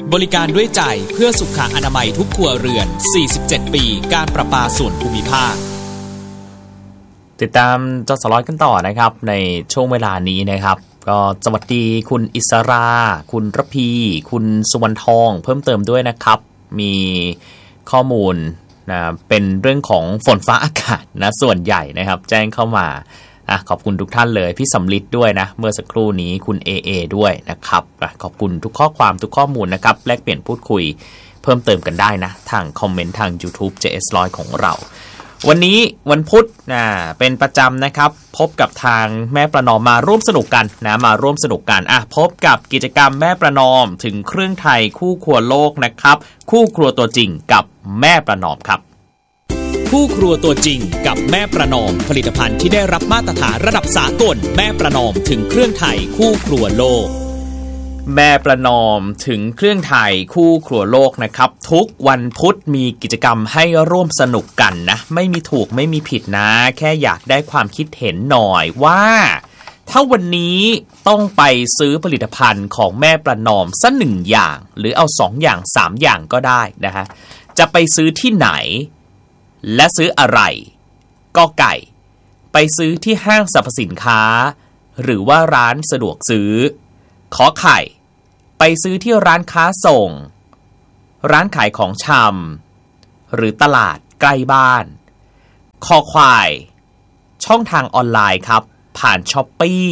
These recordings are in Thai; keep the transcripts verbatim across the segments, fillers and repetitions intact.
บริการด้วยใจเพื่อสุขอนามัยทุกครัวเรือนสี่สิบเจ็ดปีการประปาส่วนภูมิภาคติดตามจสร้อยกันต่อนะครับในช่วงเวลานี้นะครับก็สวัสดีคุณอิสราคุณระพีคุณสุวรรณทองเพิ่มเติมด้วยนะครับมีข้อมูลนะเป็นเรื่องของฝนฟ้าอากาศนะส่วนใหญ่นะครับแจ้งเข้ามาอ่ะขอบคุณทุกท่านเลยพี่สำลิดด้วยนะเมื่อสักครู่นี้คุณ เอ เอ ด้วยนะครับขอบคุณทุกข้อความทุกข้อมูลนะครับแลกเปลี่ยนพูดคุยเพิ่มเติมกันได้นะทางคอมเมนต์ทาง YouTube เจ เอส หนึ่งร้อย ของเราวันนี้วันพุธนะเป็นประจำนะครับพบกับทางแม่ประนอมมาร่วมสนุกกันนะมาร่วมสนุกกันอ่ะพบกับกิจกรรมแม่ประนอมถึงเครื่องไทยคู่ครัวโลกนะครับคู่ครัวตัวจริงกับแม่ประนอมครับคู่ครัวตัวจริงกับแม่ประนอมผลิตภัณฑ์ที่ได้รับมาตรฐานระดับสากลแม่ประนอมถึงเครื่องไทยคู่ครัวโลกแม่ประนอมถึงเครื่องไทยคู่ครัวโลกนะครับทุกวันพุธมีกิจกรรมให้ร่วมสนุกกันนะไม่มีถูกไม่มีผิดนะแค่อยากได้ความคิดเห็นหน่อยว่าถ้าวันนี้ต้องไปซื้อผลิตภัณฑ์ของแม่ประนอมสักหนึ่งอย่างหรือเอาสองอย่างสามอย่างก็ได้นะฮะจะไปซื้อที่ไหนและซื้ออะไรกอไก่ไปซื้อที่ห้างสรรพสินค้าหรือว่าร้านสะดวกซื้อขอไข่ไปซื้อที่ร้านค้าส่งร้านขายของชำหรือตลาดใกล้บ้านคอควายช่องทางออนไลน์ครับผ่าน Shopee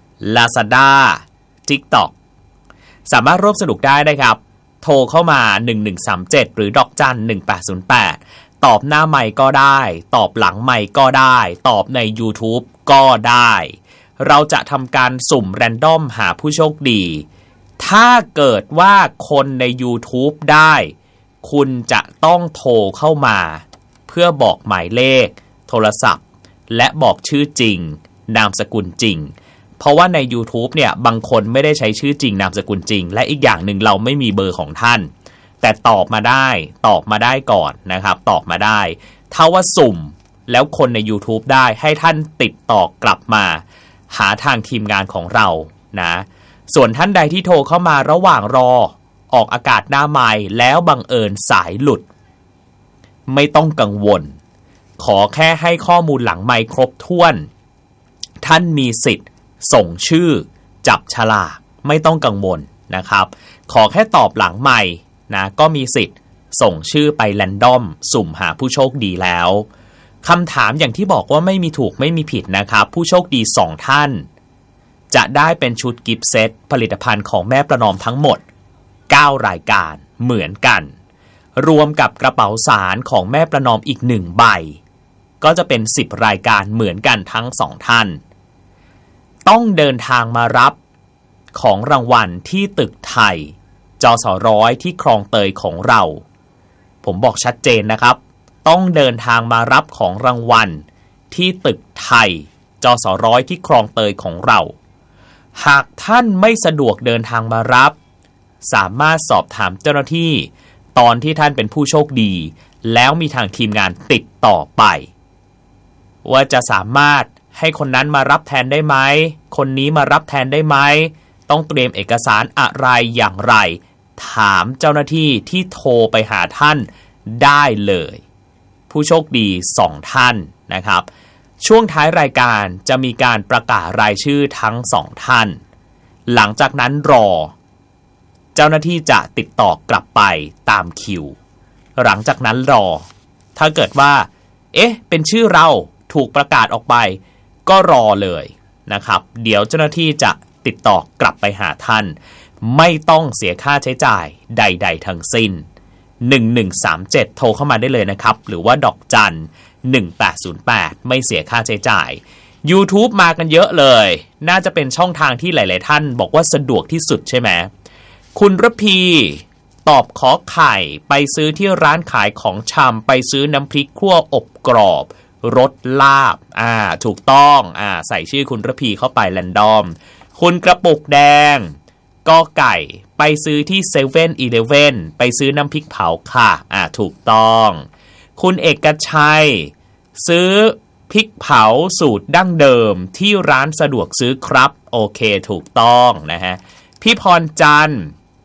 Lazada TikTok สามารถร่วมสนุกได้นะครับโทรเข้ามาหนึ่งหนึ่งสามเจ็ดหรือดอกจันหนึ่งแปดศูนย์แปดตอบหน้าไมค์ก็ได้ตอบหลังไมค์ก็ได้ตอบใน YouTube ก็ได้เราจะทำการสุ่มแรนดอมหาผู้โชคดีถ้าเกิดว่าคนใน YouTube ได้คุณจะต้องโทรเข้ามาเพื่อบอกหมายเลขโทรศัพท์และบอกชื่อจริงนามสกุลจริงเพราะว่าใน YouTube เนี่ยบางคนไม่ได้ใช้ชื่อจริงนามสกุลจริงและอีกอย่างหนึ่งเราไม่มีเบอร์ของท่านแต่ตอบมาได้ตอบมาได้ก่อนนะครับตอบมาได้ถ้าว่าสุ่มแล้วคนใน YouTube ได้ให้ท่านติดต่อกลับมาหาทางทีมงานของเรานะส่วนท่านใดที่โทรเข้ามาระหว่างรอออกอากาศหน้าไมค์แล้วบังเอิญสายหลุดไม่ต้องกังวลขอแค่ให้ข้อมูลหลังไมค์ครบถ้วนท่านมีสิทธิ์ส่งชื่อจับฉลากไม่ต้องกังวลนะครับขอแค่ตอบหลังไมค์นะก็มีสิทธิ์ส่งชื่อไปแรนดอมสุ่มหาผู้โชคดีแล้วคำถามอย่างที่บอกว่าไม่มีถูกไม่มีผิดนะครับผู้โชคดีสองท่านจะได้เป็นชุดกิฟต์เซตผลิตภัณฑ์ของแม่ประนอมทั้งหมดเก้ารายการเหมือนกันรวมกับกระเป๋าสารของแม่ประนอมอีกหนึ่งใบก็จะเป็นสิบรายการเหมือนกันทั้งสองท่านต้องเดินทางมารับของรางวัลที่ตึกไทยจสร้อยที่คลองเตยของเราผมบอกชัดเจนนะครับต้องเดินทางมารับของรางวัลที่ตึกไทยจสร้อยที่คลองเตยของเราหากท่านไม่สะดวกเดินทางมารับสามารถสอบถามเจ้าหน้าที่ตอนที่ท่านเป็นผู้โชคดีแล้วมีทางทีมงานติดต่อไปว่าจะสามารถให้คนนั้นมารับแทนได้ไหมคนนี้มารับแทนได้ไหมต้องเตรียมเอกสารอะไรอย่างไรถามเจ้าหน้าที่ที่โทรไปหาท่านได้เลยผู้โชคดีสองท่านนะครับช่วงท้ายรายการจะมีการประกาศรายชื่อทั้งสองท่านหลังจากนั้นรอเจ้าหน้าที่จะติดต่อกลับไปตามคิวหลังจากนั้นรอถ้าเกิดว่าเอ๊ะเป็นชื่อเราถูกประกาศออกไปก็รอเลยนะครับเดี๋ยวเจ้าหน้าที่จะติดต่อกลับไปหาท่านไม่ต้องเสียค่าใช้จ่ายใดๆทั้งสิ้นหนึ่งหนึ่งสามเจ็ดโทรเข้ามาได้เลยนะครับหรือว่าดอกจันหนึ่งแปดศูนย์แปดไม่เสียค่าใช้จ่าย YouTube มากันเยอะเลยน่าจะเป็นช่องทางที่หลายๆท่านบอกว่าสะดวกที่สุดใช่ไหมคุณระพีตอบขอไข่ไปซื้อที่ร้านขายของชำไปซื้อน้ำพริกคั่วอบกรอบรสลาบอ่าถูกต้องอ่าใส่ชื่อคุณระพีเข้าไปแรนดอมคุณกระปุกแดงกอไก่ไปซื้อที่เซเว่นอีเลฟเว่นไปซื้อน้ำพริกเผาค่ะอ่าถูกต้องคุณเอกชัยซื้อพริกเผาสูตรดั้งเดิมที่ร้านสะดวกซื้อครับโอเคถูกต้องนะฮะพี่พรจันทร์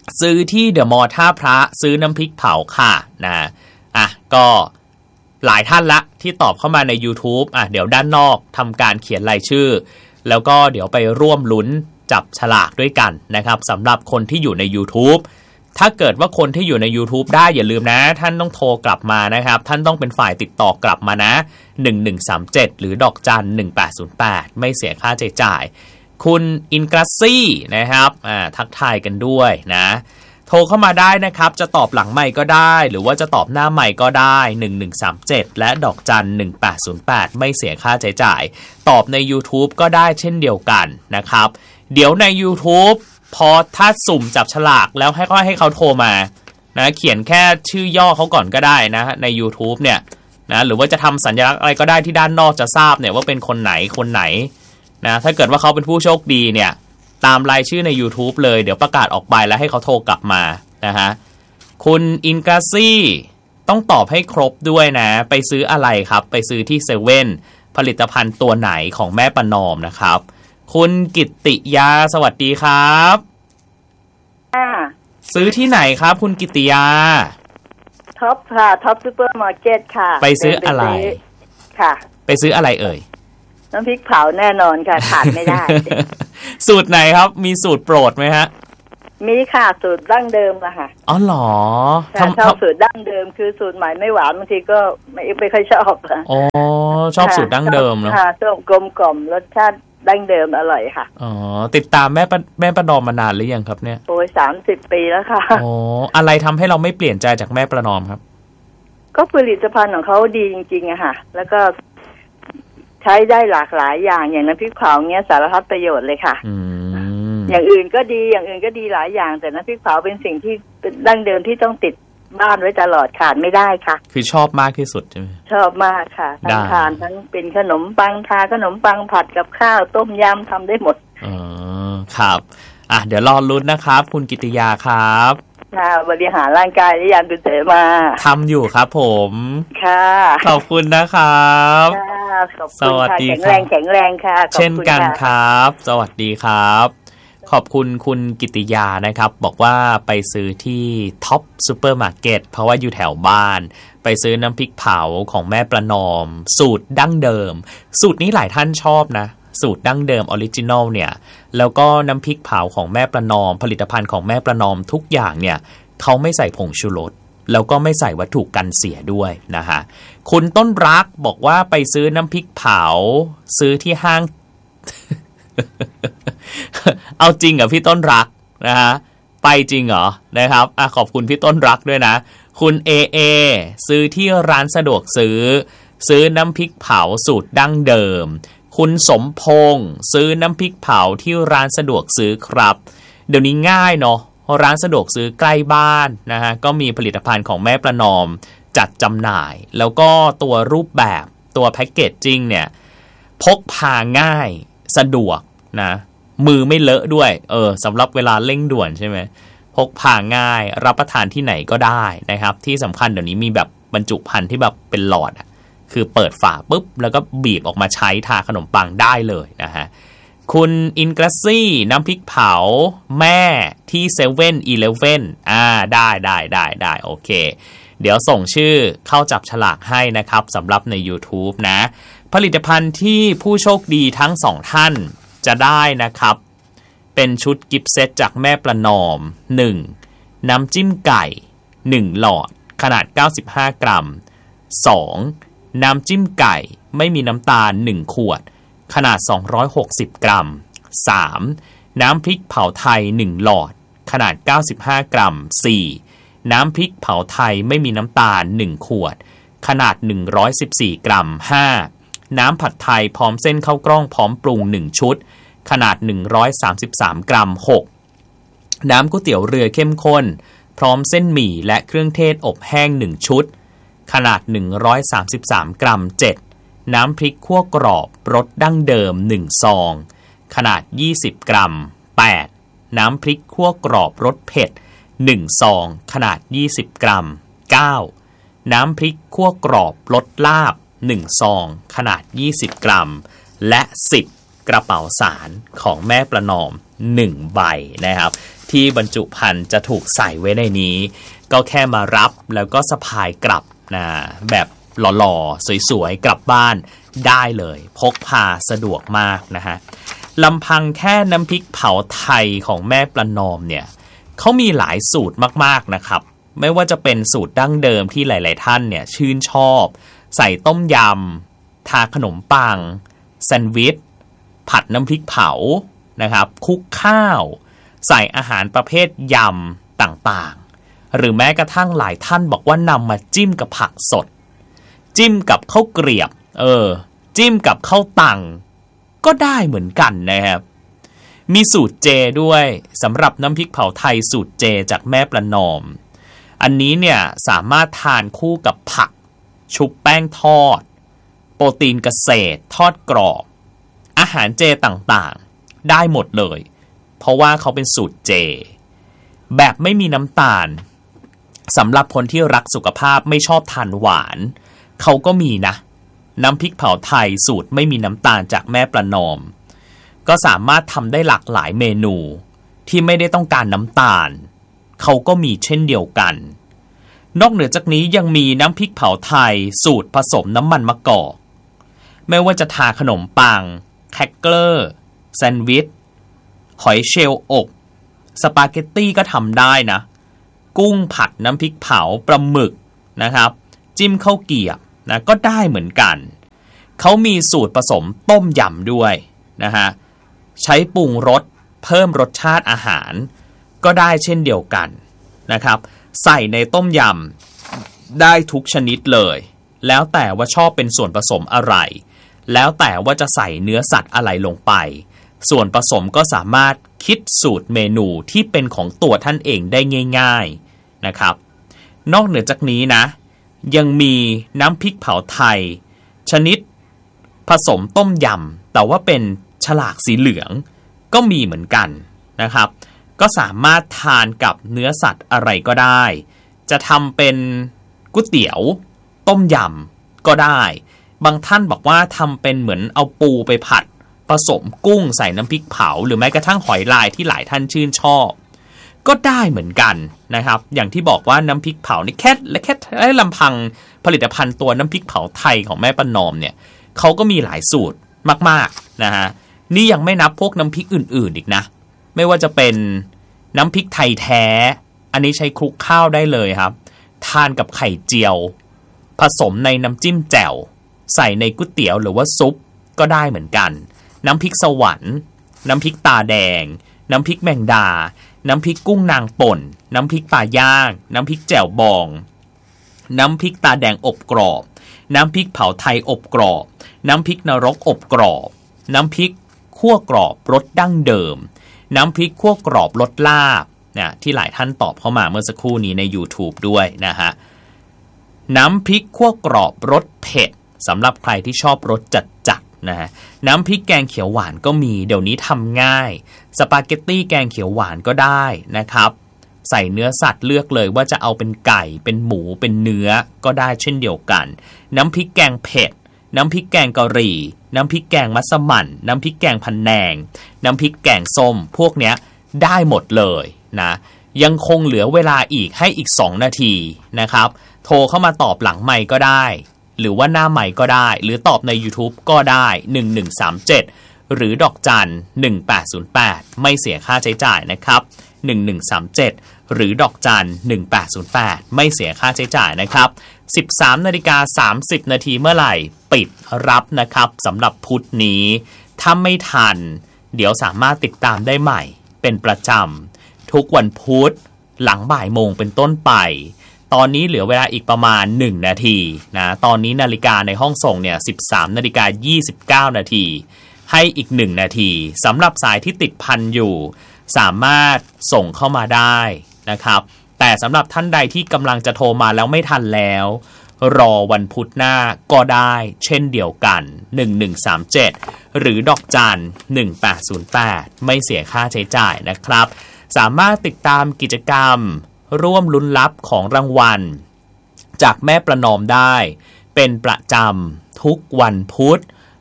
ซื้อที่เดอะมอลล์ท่าพระซื้อน้ำพริกเผาค่ะนะอ่ะก็หลายท่านละที่ตอบเข้ามาใน YouTube อ่ะเดี๋ยวด้านนอกทำการเขียนรายชื่อแล้วก็เดี๋ยวไปร่วมลุ้นจับฉลากด้วยกันนะครับสำหรับคนที่อยู่ใน YouTube ถ้าเกิดว่าคนที่อยู่ใน YouTube ได้อย่าลืมนะท่านต้องโทรกลับมานะครับท่านต้องเป็นฝ่ายติดต่อกลับมานะหนึ่งหนึ่งสามเจ็ดหรือดอกจันหนึ่งแปดศูนย์แปดไม่เสียค่าใช้จ่ายคุณอินกราซี่นะครับอ่าทักทายกันด้วยนะโทรเข้ามาได้นะครับจะตอบหลังไมค์ก็ได้หรือว่าจะตอบหน้าไมค์ก็ได้หนึ่งหนึ่งสามเจ็ดและดอกจันหนึ่งแปดศูนย์แปดไม่เสียค่าใช้จ่ายตอบใน YouTube ก็ได้เช่นเดียวกันนะครับเดี๋ยวใน YouTube พอถ้าสุ่มจับฉลากแล้วให้ก็ให้เขาโทรมานะเขียนแค่ชื่อย่อเขาก่อนก็ได้นะใน YouTube เนี่ยนะหรือว่าจะทำสัญลักษณ์อะไรก็ได้ที่ด้านนอกจะทราบเนี่ยว่าเป็นคนไหนคนไหนนะถ้าเกิดว่าเขาเป็นผู้โชคดีเนี่ยตามรายชื่อใน YouTube เลยเดี๋ยวประกาศออกไปแล้วให้เขาโทรกลับมานะฮะคุณอินกาซี่ต้องตอบให้ครบด้วยนะไปซื้ออะไรครับไปซื้อที่เซเว่นผลิตภัณฑ์ตัวไหนของแม่ประนอมนะครับคุณกิตติยาสวัสดีครับซื้อที่ไหนครับคุณกิตติยาท็อปค่ะท็อปซูเปอร์มาร์เก็ตค่ะไปซื้ออะไรค่ะไปซื้ออะไรเอ่ยน้ำพริกเผาแน่นอนค่ะขาดไม่ได้สูตรไหนครับมีสูตรโปรดไหมฮะมีค่ะสูตรดั้งเดิมอะค่ะอ๋อเหรอชอบสูตรดั้งเดิมคือสูตรใหม่ไม่หวานบางทีก็ไม่ไม่ค่อยชอบค่ะอ๋อชอบสูตรดั้งเดิมเนาะค่ะชอบกลมกล่อมรสชาติดั้งเดิมอร่อยค่ะอ๋อติดตามแม่แม่ประนอมมานานหรือยังครับเนี่ยโอ้ยสามสิบปีแล้วค่ะอ๋ออะไรทำให้เราไม่เปลี่ยนใจจากแม่ประนอมครับก็ผลิตภัณฑ์ของเขาดีจริงๆอะค่ะแล้วก็ใช้ได้หลากหลายอย่างอย่างน้ำพริกเผาเงี้ยสารพัดประโยชน์เลยค่ะอย่างอื่นก็ดีอย่างอื่นก็ดีหลายอย่างแต่น้ำพริกเผาเป็นสิ่งที่เป็นดั้งเดิมที่ต้องติดบ้านไว้ตลอดขาดไม่ได้ค่ะคือชอบมากที่สุดใช่ไหมชอบมากค่ะทั้งทานทั้งเป็นขนมปังทาขนมปังผัดกับข้าวต้มยำทำได้หมดอ๋อครับอ่ะเดี๋ยวรอลุ้นนะครับคุณกิติยาครับค่ะบริหารร่างกายหรือยังคุณเสมาทำอยู่ครับผมค่ะขอบคุณนะครับค่ะขอบคุณค่ะแข็งแรงแข็งแรงค่ะเช่นกันครับสวัสดีครับขอบคุณคุณกิติยานะครับบอกว่าไปซื้อที่ท็อปซูเปอร์มาร์เก็ตเพราะว่าอยู่แถวบ้านไปซื้อน้ำพริกเผาของแม่ประนอมสูตรดั้งเดิมสูตรนี้หลายท่านชอบนะสูตรดั้งเดิมออริจินอลเนี่ยแล้วก็น้ำพริกเผาของแม่ประนอมผลิตภัณฑ์ของแม่ประนอมทุกอย่างเนี่ยเขาไม่ใส่ผงชูรสแล้วก็ไม่ใส่วัตถุกันเสียด้วยนะฮะคุณต้นรักบอกว่าไปซื้อน้ำพริกเผาซื้อที่ห้าง เอาจริงเหรอพี่ต้นรักนะฮะไปจริงเหรอนะครับอ่ะขอบคุณพี่ต้นรักด้วยนะคุณเอเอซื้อที่ร้านสะดวกซื้อซื้อน้ำพริกเผาสูตรดั้งเดิมคุณสมพงษ์ซื้อน้ำพริกเผาที่ร้านสะดวกซื้อครับเดี๋ยวนี้ง่ายเนาะร้านสะดวกซื้อใกล้บ้านนะฮะก็มีผลิตภัณฑ์ของแม่ประนอมจัดจำหน่ายแล้วก็ตัวรูปแบบตัวแพ็กเกจจิ้งเนี่ยพกพาง่ายสะดวกนะมือไม่เลอะด้วยเออสำหรับเวลาเร่งด่วนใช่ไหมพกพาง่ายรับประทานที่ไหนก็ได้นะครับที่สำคัญเดี๋ยวนี้มีแบบบรรจุภัณฑ์ที่แบบเป็นหลอดคือเปิดฝาปุ๊บแล้วก็บีบออกมาใช้ทาขนมปังได้เลยนะฮะคุณอินกราซี่น้ำพริกเผาแม่ที่เซเว่นอีเลฟเว่นอ่าได้ได้ได้ได้โอเคเดี๋ยวส่งชื่อเข้าจับฉลากให้นะครับสำหรับใน YouTube นะผลิตภัณฑ์ที่ผู้โชคดีทั้งสองท่านจะได้นะครับเป็นชุดกิฟต์เซตจากแม่ประนอมหนึ่งน้ำจิ้มไก่หนึ่งหลอดขนาดเก้าสิบห้ากรัมสองน้ำจิ้มไก่ไม่มีน้ำตาลหนึ่งขวดขนาดสองร้อยหกสิบกรัมสามน้ำพริกเผาไทยหนึ่งหลอดขนาดเก้าสิบห้ากรัมสี่น้ำพริกเผาไทยไม่มีน้ำตาลหนึ่งขวดขนาดหนึ่งร้อยสิบสี่กรัมห้าน้ำผัดไทยพร้อมเส้นข้าวกล้องพร้อมปรุงหนึ่งชุดขนาดหนึ่งร้อยสามสิบสามกรัมหกน้ำก๋วยเตี๋ยวเรือเข้มข้นพร้อมเส้นหมี่และเครื่องเทศอบแห้งหนึ่งชุดขนาดหนึ่งร้อยสามสิบสามกรัมเจ็ดน้ำพริกคั่วกรอบรสดั้งเดิมหนึ่งซองขนาดยี่สิบกรัมแปดน้ำพริกคั่วกรอบรสเผ็ดหนึ่งซองขนาดยี่สิบกรัมเก้าน้ำพริกคั่วกรอบรสลาบหนึ่งซองขนาดยี่สิบกรัมและสิบกระเป๋าสารของแม่ประนอมหนึ่งใบนะครับที่บรรจุภัณฑ์จะถูกใส่ไว้ในนี้ก็แค่มารับแล้วก็สะพายกลับนะแบบหล่อๆสวยๆกลับบ้านได้เลยพกพาสะดวกมากนะฮะลำพังแค่น้ำพริกเผาไทยของแม่ประนอมเนี่ยเขามีหลายสูตรมากๆนะครับไม่ว่าจะเป็นสูตรดั้งเดิมที่หลายๆท่านเนี่ยชื่นชอบใส่ต้มยำทาขนมปังแซนด์วิชผัดน้ำพริกเผานะครับคลุกข้าวใส่อาหารประเภทยำต่างๆหรือแม้กระทั่งหลายท่านบอกว่านำมาจิ้มกับผักสดจิ้มกับข้าวเกรียบเออจิ้มกับข้าวตังก็ได้เหมือนกันนะครับมีสูตรเจด้วยสำหรับน้ำพริกเผาไทยสูตรเจจากแม่ประนอมอันนี้เนี่ยสามารถทานคู่กับผักชุบแป้งทอดโปรตีนเกษตรทอดกรอบอาหารเจต่างๆได้หมดเลยเพราะว่าเขาเป็นสูตรเจแบบไม่มีน้ำตาลสำหรับคนที่รักสุขภาพไม่ชอบทานหวานเขาก็มีนะน้ำพริกเผาไทยสูตรไม่มีน้ำตาลจากแม่ประนอมก็สามารถทำได้หลากหลายเมนูที่ไม่ได้ต้องการน้ำตาลเขาก็มีเช่นเดียวกันนอกเหนือจากนี้ยังมีน้ำพริกเผาไทยสูตรผสมน้ำมันมะกอกไม่ว่าจะทาขนมปังแครกเกอร์แซนด์วิชหอยเชลล์อบสปาเกตตี้ก็ทำได้นะกุ้งผัดน้ำพริกเผาปลาหมึกนะครับจิ้มข้าวเกรี๊ยวนะก็ได้เหมือนกันเขามีสูตรผสมต้มยำด้วยนะฮะใช้ปรุงรสเพิ่มรสชาติอาหารก็ได้เช่นเดียวกันนะครับใส่ในต้มยำได้ทุกชนิดเลยแล้วแต่ว่าชอบเป็นส่วนผสมอะไรแล้วแต่ว่าจะใส่เนื้อสัตว์อะไรลงไปส่วนผสมก็สามารถคิดสูตรเมนูที่เป็นของตัวท่านเองได้ง่ายๆนะครับนอกเหนือจากนี้นะยังมีน้ำพริกเผาไทยชนิดผสมต้มยำแต่ว่าเป็นฉลากสีเหลืองก็มีเหมือนกันนะครับก็สามารถทานกับเนื้อสัตว์อะไรก็ได้จะทำเป็นก๋วยเตี๋ยวต้มยำก็ได้บางท่านบอกว่าทำเป็นเหมือนเอาปูไปผัดผสมกุ้งใส่น้ำพริกเผาหรือแม้กระทั่งหอยลายที่หลายท่านชื่นชอบก็ได้เหมือนกันนะครับอย่างที่บอกว่าน้ำพริกเผานี่แค่และแค่ลำพังผลิตภัณฑ์ตัวน้ำพริกเผาไทยของแม่ประนอมเนี่ยเขาก็มีหลายสูตรมากๆนะฮะนี่ยังไม่นับพวกน้ำพริกอื่นๆอีกนะไม่ว่าจะเป็นน้ำพริกไทยแท้อันนี้ใช้คลุกข้าวได้เลยครับทานกับไข่เจียวผสมในน้ำจิ้มแจ่วใส่ในก๋วยเตี๋ยวหรือว่าซุปก็ได้เหมือนกันน้ำพริกสวรรค์น้ำพริกตาแดงน้ำพริกแมงดาน้ำพริกกุ้งนางป่นน้ำพริกปลาย่างน้ำพริกแจ่วบองน้ำพริกตาแดงอบกรอบน้ำพริกเผาไทยอบกรอบน้ำพริกนรกอบกรอบน้ำพริกคั่วกรอบรสดั้งเดิมน้ำพริกคั่วกรอบรสลาบนะที่หลายท่านตอบเข้ามาเมื่อสักครู่นี้ใน YouTube ด้วยนะฮะน้ำพริกคั่วกรอบรสเผ็ดสำหรับใครที่ชอบรสจัดๆนะฮะน้ำพริกแกงเขียวหวานก็มีเดี๋ยวนี้ทำง่ายสปาเกตตี้แกงเขียวหวานก็ได้นะครับใส่เนื้อสัตว์เลือกเลยว่าจะเอาเป็นไก่เป็นหมูเป็นเนื้อก็ได้เช่นเดียวกันน้ำพริกแกงเผ็ดน้ำพริกแกงกะหรี่น้ำพริกแกงมัสมั่นน้ำพริกแกงพะแนงน้ำพริกแกงส้มพวกเนี้ยได้หมดเลยนะยังคงเหลือเวลาอีกให้อีกสองนาทีนะครับโทรเข้ามาตอบหลังไมค์ก็ได้หรือว่าหน้าไมค์ก็ได้หรือตอบใน YouTube ก็ได้หนึ่งหนึ่งสามเจ็ดหรือดอกจันหนึ่งแปดศูนย์แปดไม่เสียค่าใช้จ่ายนะครับหนึ่งหนึ่งสามเจ็ดหรือดอกจันหนึ่งแปดศูนย์แปดไม่เสียค่าใช้จ่ายนะครับ สิบสามนาฬิกาสามสิบนาทีเมื่อไหร่ปิดรับนะครับสำหรับพุธนี้ถ้าไม่ทันเดี๋ยวสามารถติดตามได้ใหม่เป็นประจำทุกวันพุธหลังบ่ายโมงเป็นต้นไปตอนนี้เหลือเวลาอีกประมาณหนึ่งนาทีนะตอนนี้นาฬิกาในห้องส่งเนี่ย สิบสามนาฬิกายี่สิบเก้านาทีให้อีกหนึ่งนาทีสำหรับสายที่ติดพันอยู่สามารถส่งเข้ามาได้นะครับแต่สำหรับท่านใดที่กำลังจะโทรมาแล้วไม่ทันแล้วรอวันพุธหน้าก็ได้เช่นเดียวกันหนึ่งหนึ่งสามเจ็ดหรือดอกจันหนึ่งแปดศูนย์แปดไม่เสียค่าใช้จ่ายนะครับสามารถติดตามกิจกรรมร่วมลุ้นลับของรางวัลจากแม่ประนอมได้เป็นประจำทุกวันพุธ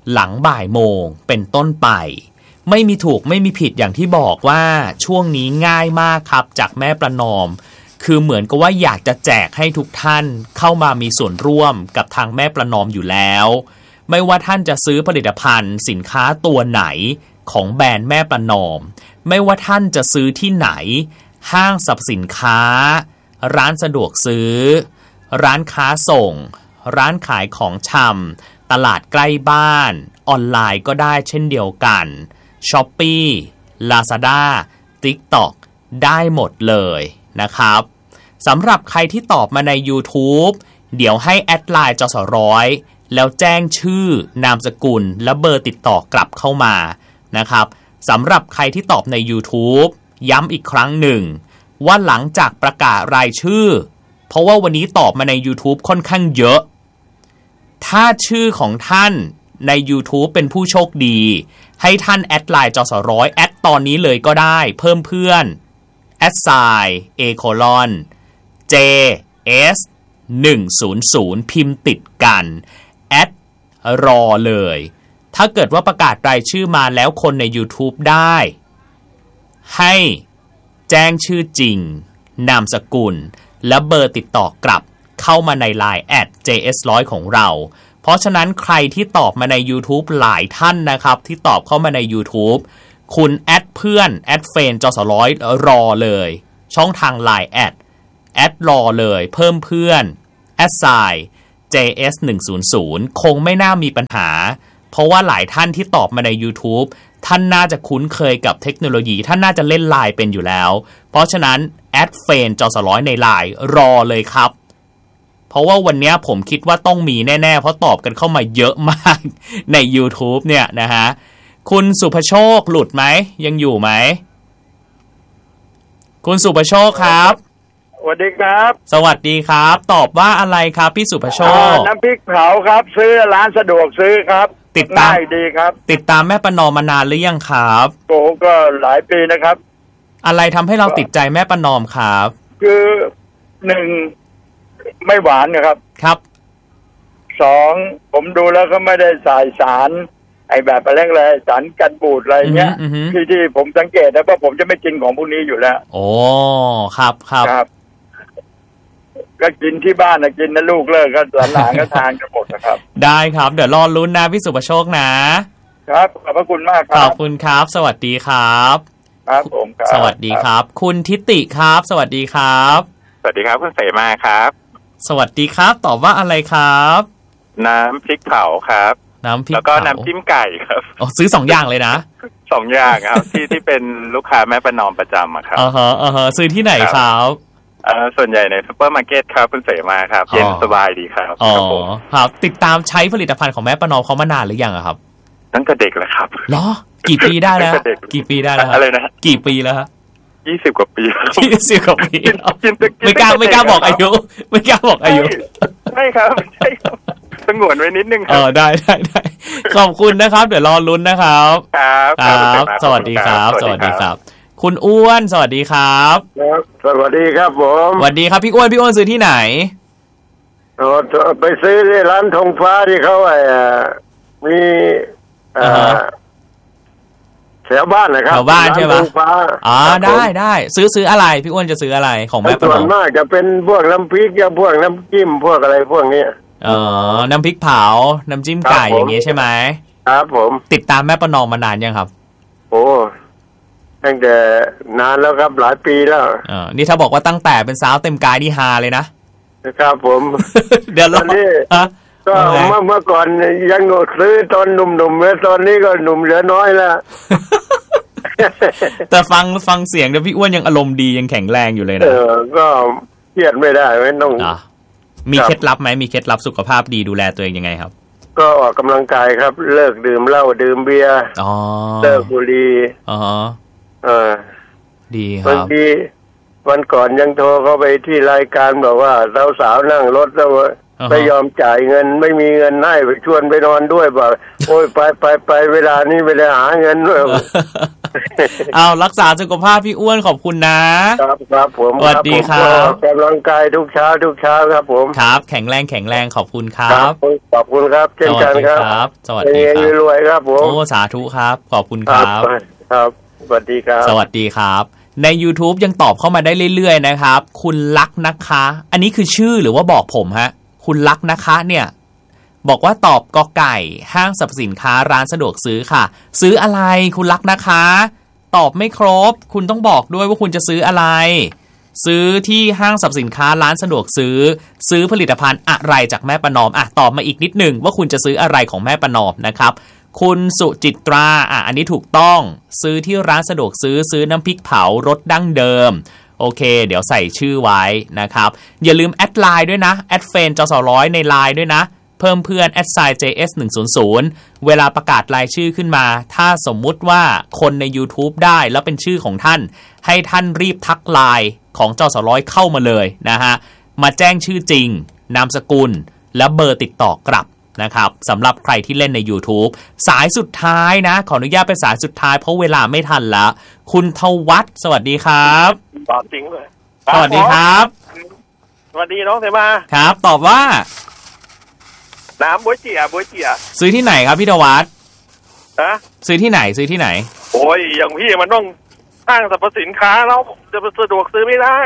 หลังบ่ายโมงเป็นต้นไปไม่มีถูกไม่มีผิดอย่างที่บอกว่าช่วงนี้ง่ายมากครับจากแม่ประนอมคือเหมือนกับว่าอยากจะแจกให้ทุกท่านเข้ามามีส่วนร่วมกับทางแม่ประนอมอยู่แล้วไม่ว่าท่านจะซื้อผลิตภัณฑ์สินค้าตัวไหนของแบรนด์แม่ประนอมไม่ว่าท่านจะซื้อที่ไหนห้างสรรพสินค้าร้านสะดวกซื้อร้านค้าส่งร้านขายของชำตลาดใกล้บ้านออนไลน์ก็ได้เช่นเดียวกัน Shopee Lazada TikTok ได้หมดเลยนะครับสำหรับใครที่ตอบมาใน YouTube เดี๋ยวให้แอดไลน์จสร้อยแล้วแจ้งชื่อนามสกุลและเบอร์ติดต่อกลับเข้ามานะครับสำหรับใครที่ตอบใน YouTube ย้ำอีกครั้งหนึ่งว่าหลังจากประกาศรายชื่อเพราะว่าวันนี้ตอบมาใน YouTube ค่อนข้างเยอะถ้าชื่อของท่านใน YouTube เป็นผู้โชคดีให้ท่านแอดไลน์จสร้อยแอดตอนนี้เลยก็ได้เพิ่มเพื่อนแอดไซน์เอโคลอน เจ เอส หนึ่งศูนย์ศูนย์พิมพ์ติดกันแอดรอเลยถ้าเกิดว่าประกาศรายชื่อมาแล้วคนใน YouTube ได้ให้แจ้งชื่อจริงนามสกุลและเบอร์ติดต่อกลับเข้ามาใน ไลน์ แอท เจ เอส หนึ่งร้อย ของเราเพราะฉะนั้นใครที่ตอบมาใน YouTube หลายท่านนะครับที่ตอบเข้ามาใน YouTube คุณแอดเพื่อนแอดเฟรนด์จสร้อยรอเลยช่องทาง ไลน์ แอดแอดรอเลยเพิ่มเพื่อนแอดไซน์ เจ เอส หนึ่งศูนย์ศูนย์ คงไม่น่ามีปัญหาเพราะว่าหลายท่านที่ตอบมาใน YouTube ท่านน่าจะคุ้นเคยกับเทคโนโลยีท่านน่าจะเล่น ไลน์ เป็นอยู่แล้วเพราะฉะนั้นแอดเฟรนด์จสร้อยใน ไลน์ รอเลยครับเพราะว่าวันนี้ผมคิดว่าต้องมีแน่ๆเพราะตอบกันเข้ามาเยอะมากใน YouTube เนี่ยนะฮะคุณสุภโชคหลุดไหมยังอยู่ไหมคุณสุภโชคครับสวัสดีครับสวัสดีครับตอบว่าอะไรครับพี่สุภโชคน้ำพริกเผาครับซื้อร้านสะดวกซื้อครับติดตามดีครับติดตามแม่ประนอมมานานหรือยังครับโอ้ก็หลายปีนะครับอะไรทำให้เราติดใจแม่ประนอมครับคือหนึ่งไม่หวานนะครับครับสองผมดูแล้วก็ไม่ได้ใส่สารไอแบบอะไรอะไรสารกันบูดอะไรเงี้ยที่ที่ผมสังเกตนะเพราะผมจะไม่กินของพวกนี้อยู่แล้วโอ้ครับครับครับก็กินที่บ้านนะกินนะลูกเลิกก็หลานๆก็ทานกันหมดนะครับได้ครับเดี๋ยวรอลุ้นนะพี่สุภโชคนะครับขอบพระคุณมากครับขอบคุณครับสวัสดีครับครับผมครับสวัสดีครับคุณทิติครับสวัสดีครับสวัสดีครับคุณเสมาครับสวัสดีครับตอบว่าอะไรครับน้ำพริกเผาครับน้ำพริกแล้วก็น้ำจิ้มไก่ครับอ๋อซื้อสองอย่างเลยนะสองอย่างครับ ที่ที่เป็นลูกค้าแม่ประนอมประจำอะครับอ๋อฮะอ๋อฮะซื้อที่ไหนครับเอ่อส่วนใหญ่ในซุปเปอร์มาร์เก็ตครับคุณเสมาครับเย็นสบายดีครับอ๋อครับติดตามใช้ผลิตภัณฑ์ของแม่ประนอมเขามานานหรือยังอะครับตั้งแต่เด็กเลยครับเหรอกี่ปีได้แล้วกี่ปีได้แล้วอะไรนะกี่ปีแล้วฮะยี่สิบกว่าปียี่สิบกว่าปีไม่กล้าไม่กล้าบอกอายุไม่กล้าบอกอายุใช่ครับใช่ครับสงวนไว้นิดนึงครับเออได้ได้ได้ขอบคุณนะครับเดี๋ยวรอลุ้นนะครับครับครับสวัสดีครับสวัสดีครับคุณอ้วนสวัสดีครับครับสวัสดีครับผมสวัสดีครับพี่อ้วนพี่อ้วนซื้อที่ไหนโอ้ไปซื้อที่ร้านธงฟ้าที่เขาไอ้มีอ่าแถวบ้านนะครับแถวบ้านใช่ไหมอ๋อได้ได้ซื้อซื้ออะไรพี่อ้วนจะซื้ออะไรของแม่ประนอมส่วนมากจะเป็นพวกน้ำพริกกับพวกน้ำจิ้มพวกอะไรพวกนี้อ๋อน้ำพริกเผาน้ำจิ้มไก่อย่างงี้ใช่ไหมครับผมติดตามแม่ประนอมมานานยังครับโอ้ตั้งแต่นานแล้วครับหลายปีแล้วอ๋อนี่ถ้าบอกว่าตั้งแต่เป็นสาวเต็มกายนี่ฮาเลยนะครับผมเดี๋ยวตอนนี้ก็เมื่อเมื่อก่อนยังซื้อตอนหนุ่มๆเมื่อตอนนี้ก็หนุ่มเหลือน้อยแล้วแต่ฟังฟังเสียงเดี๋ยวพี่อ้วนยังอารมณ์ดียังแข็งแรงอยู่เลยนะเออก็เครียดไม่ได้ไม่ต้องมีเคล็ดลับไหมมีเคล็ดลับสุขภาพดีดูแลตัวเองยังไงครับก็ออกกำลังกายครับเลิกดื่มเหล้าดื่มเบียร์เลิกบุหรี่อ๋อเออดีครับบางทีวันก่อนยังโทรเข้าไปที่รายการบอกว่าสาวๆนั่งรถแล้วไม่ยอมจ่ายเงินไม่มีเงินให้ไปชวนไปนอนด้วยบอกโอ้ยไปไปไปเวลานี้เวลาหาเงินด้วยเอารักษาสุขภาพพี่อ้วนขอบคุณนะครับครับผมสวัสดีครับกำลังกายทุกเช้าทุกเช้าครับผมครับแข็งแรงแข็งแรงขอบคุณครับขอบคุณครับเช่นกันครับสวัสดีครับรวยๆครับผมโอ้สาธุครับขอบคุณครับครับสวัสดีครับสวัสดีครับใน YouTube ยังตอบเข้ามาได้เรื่อยๆนะครับคุณลักษ์นะคะอันนี้คือชื่อหรือว่าบอกผมฮะคุณลักษ์นะคะเนี่ยบอกว่าตอบกอไก่ห้างสรรพสินค้าร้านสะดวกซื้อค่ะซื้ออะไรคุณลักษ์นะคะตอบไม่ครบคุณต้องบอกด้วยว่าคุณจะซื้ออะไรซื้อที่ห้างสรรพสินค้าร้านสะดวกซื้อซื้อผลิตภัณฑ์อะไรจากแม่ประนอมอ่ะตอบมาอีกนิดหนึ่งว่าคุณจะซื้ออะไรของแม่ประนอมนะครับคุณสุจิตราอ่ะอันนี้ถูกต้องซื้อที่ร้านสะดวกซื้อซื้อน้ำพริกเผารสดั้งเดิมโอเคเดี๋ยวใส่ชื่อไว้นะครับอย่าลืมแอดไลน์ด้วยนะแอดเฟนจสร้อยในไลน์ด้วยนะเพิ่มเพื่อนแอดไซน์ เจ เอส หนึ่ง ศูนย์ ศูนย์เวลาประกาศรายชื่อขึ้นมาถ้าสมมุติว่าคนใน YouTube ได้แล้วเป็นชื่อของท่านให้ท่านรีบทักไลน์ของจสร้อยเข้ามาเลยนะฮะมาแจ้งชื่อจริงนามสกุลและเบอร์ติดต่อกลับนะครับสำหรับใครที่เล่นใน YouTube สายสุดท้ายนะขออนุญาตเป็นสายสุดท้ายเพราะเวลาไม่ทันแล้วคุณทวัฒน์สวัสดีครับตอบจริงเลยสวัสดีครับสวัสดีน้องเสมาครับตอบว่าน้ำบ๊วยเจี๋ยบ๊วยเจี๋ยซื้อที่ไหนครับพี่ทวัฒน์ฮะซื้อที่ไหนซื้อที่ไหนโอ้ยอย่างพี่มันต้องห้างสรรพสินค้าแล้วจะสะดวกซื้อไม่ได้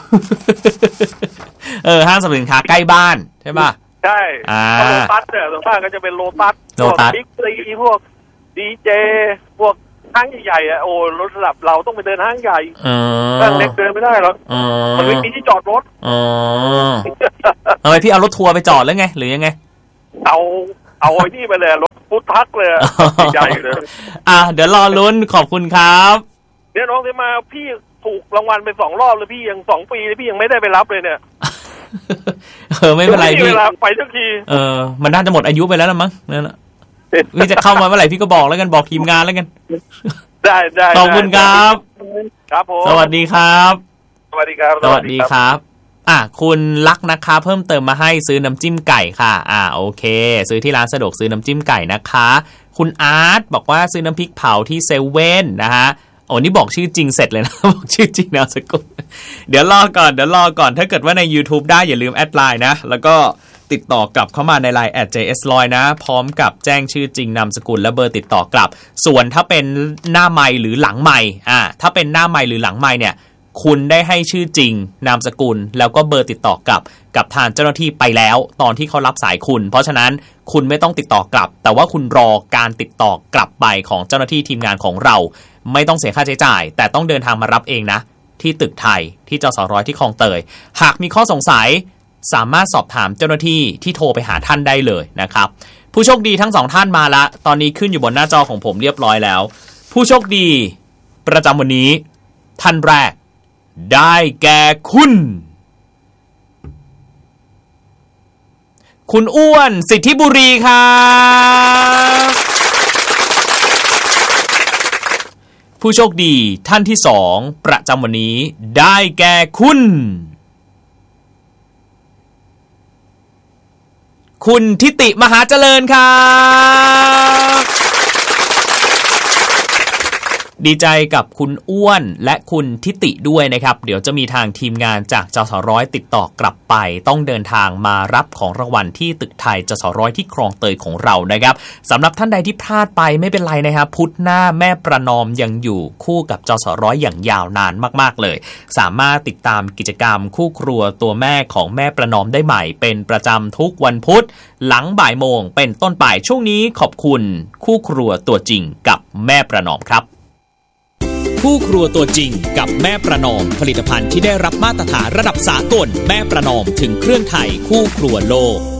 เออห้างสรรพสินค้าใกล้บ้านใช่ป่ะใช่โลตัสเนี่ยส่วนมากก็จะเป็นโลตัสโลตัสบิ๊กซีพวกดีเจพวกห้างใหญ่ๆอ่ะโอ้รถระดับเราต้องไปเดินห้างใหญ่ห้างเล็กเดินไม่ได้หรอกมันไม่มีที่จอดรถอ๋อทำไมพี่เอารถทัวร์ไปจอดแล้วไงหรือยังไงเอาเอาไอ้นี่ไปเลยรถฟุตทักเลยใหญ่เลยอ่ะเดี๋ยวรอลุ้นขอบคุณครับเดี๋ยวน้องจะมาพี่ถูกรางวัลไปสองรอบแล้วพี่ยังสองปีเลยพี่ยังไม่ได้ไปรับเลยเนี่ยเออไม่เป็นไรพี่เวลาไปทุกทีเออมันน่าจะหมดอายุไปแล้วละมั้งนั่นแหละพี่จะเข้ามาเมื่อไหร่พี่ก็บอกแล้วกันบอกทีมงานแล้วกันได้ได้ขอบคุณครับครับผมสวัสดีครับสวัสดีครับสวัสดีครับอ่ะคุณลักษ์นะคะเพิ่มเติมมาให้ซื้อน้ำจิ้มไก่ค่ะอ่าโอเคซื้อที่ร้านสะดวกซื้อน้ำจิ้มไก่นะคะคุณอาร์ตบอกว่าซื้อน้ำพริกเผาที่เซเว่นนะฮะโอ้นี่บอกชื่อจริงเสร็จเลยนะบอกชื่อจริงนามสกุลเดี๋ยวรอก่อนเดี๋ยวรอก่อนถ้าเกิดว่าใน YouTube ได้อย่าลืมแอดไลน์นะแล้วก็ติดต่อกลับเข้ามาใน ไลน์ แอท เจ เอส ร้อย นะพร้อมกับแจ้งชื่อจริงนามสกุลและเบอร์ติดต่อกลับส่วนถ้าเป็นหน้าไมค์หรือหลังไมค์อ่าถ้าเป็นหน้าไมค์หรือหลังไมค์เนี่ยคุณได้ให้ชื่อจริงนามสกุลแล้วก็เบอร์ติดต่อกลับกับทางเจ้าหน้าที่ไปแล้วตอนที่เขารับสายคุณเพราะฉะนั้นคุณไม่ต้องติดต่อกลับแต่ว่าคุณรอการติดต่อกลับไปของเจ้าหน้าที่ทีมงานของเราไม่ต้องเสียค่าใช้จ่ายแต่ต้องเดินทางมารับเองนะที่ตึกไทยที่จสร้อยที่คลองเตยหากมีข้อสงสัยสามารถสอบถามเจ้าหน้าที่ที่โทรไปหาท่านได้เลยนะครับผู้โชคดีทั้งสองท่านมาละตอนนี้ขึ้นอยู่บนหน้าจอของผมเรียบร้อยแล้วผู้โชคดีประจำวันนี้ท่านแรกได้แก่คุณคุณอ้วนสิทธิบุรีครับผู้โชคดีท่านที่สองประจำวันนี้ได้แก่คุณคุณทิติมหาเจริญครับดีใจกับคุณอ้วนและคุณทิติด้วยนะครับเดี๋ยวจะมีทางทีมงานจากจสร้อยติดต่อกลับไปต้องเดินทางมารับของรางวัลที่ตึกไทยจสร้อยที่คลองเตยของเรานะครับสำหรับท่านใดที่พลาดไปไม่เป็นไรนะครับพุธหน้าแม่ประนอมยังอยู่คู่กับจสร้อยอย่างยาวนานมากๆเลยสามารถติดตามกิจกรรมคู่ครัวตัวแม่ของแม่ประนอมได้ใหม่เป็นประจำทุกวันพุธหลังบ่ายโมงเป็นต้นไปช่วงนี้ขอบคุณคู่ครัวตัวจริงกับแม่ประนอมครับคู่ครัวตัวจริงกับแม่ประนอมผลิตภัณฑ์ที่ได้รับมาตรฐานระดับสากลแม่ประนอมถึงเครื่องไทยคู่ครัวโลก